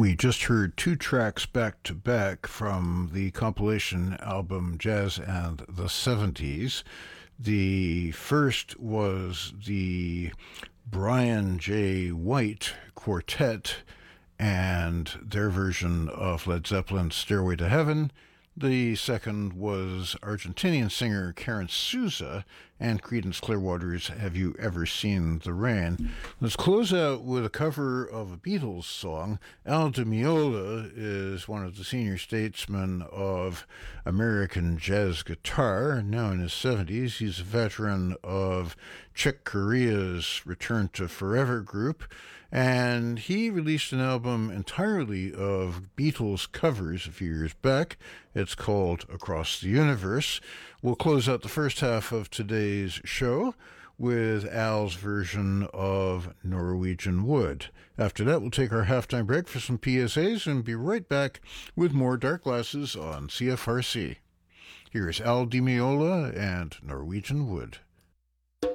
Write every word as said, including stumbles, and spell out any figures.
We just heard two tracks back to back from the compilation album Jazz and the seventies. The first was the Brian J. White Quartet and their version of Led Zeppelin's Stairway to Heaven. The second was Argentinian singer Karen Souza and Creedence Clearwater's Have You Ever Seen the Rain? Let's close out with a cover of a Beatles song. Al Di Meola is one of the senior statesmen of American jazz guitar, now in his seventies. He's a veteran of Chick Corea's Return to Forever group, and he released an album entirely of Beatles covers a few years back. It's called Across the Universe. We'll close out the first half of today's show with Al's version of Norwegian Wood. After that, we'll take our halftime break for some P S As and be right back with more Dark Glasses on C F R C. Here's Al Di Meola and Norwegian Wood.